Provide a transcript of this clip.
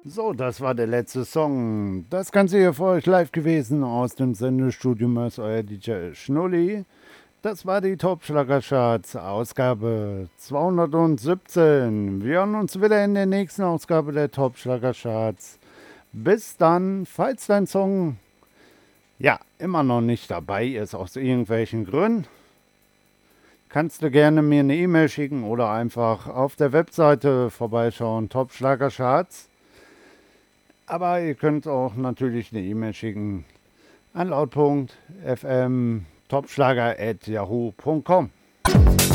So, das war der letzte Song. Das Ganze hier für euch live gewesen aus dem Sendestudio Mörs, euer DJ Schnulli. Das war die Top-Schlagercharts, Ausgabe 217. Wir hören uns wieder in der nächsten Ausgabe der Top-Schlagercharts. Bis dann, falls dein Song ja immer noch nicht dabei ist, aus irgendwelchen Gründen, kannst du gerne mir eine E-Mail schicken oder einfach auf der Webseite vorbeischauen, Top-Schlagercharts. Aber ihr könnt auch natürlich eine E-Mail schicken an laut.fm topschlager@yahoo.com.